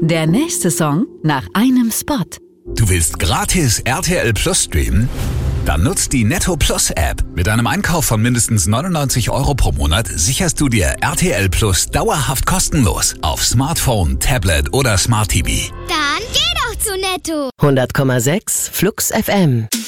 Der nächste Song nach einem Spot. Du willst gratis RTL Plus streamen? Dann nutzt die Netto Plus App. Mit einem Einkauf von mindestens 99 € pro Monat sicherst du dir RTL Plus dauerhaft kostenlos auf Smartphone, Tablet oder Smart TV. Dann geh doch zu Netto. 100,6 Flux FM.